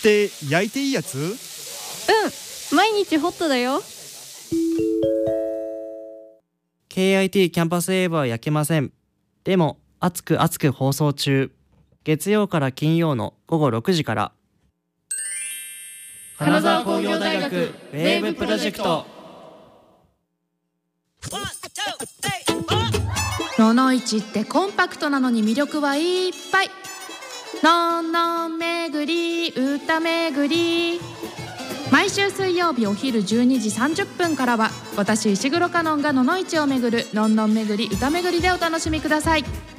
って焼いていいやつ？ 毎日ホットだよ。 KIT キャンパスウェーブは焼けません。でも熱く熱く放送中。月曜から金曜の午後6時から。金沢工業大学ウェーブプロジェクト。 ののいちってコンパクトなのに魅力はいっぱい。のんのんめぐり歌めぐり、毎週水曜日お昼12時30分からは私石黒かのんがののいちをめぐるのんのんめぐり歌めぐりでお楽しみください。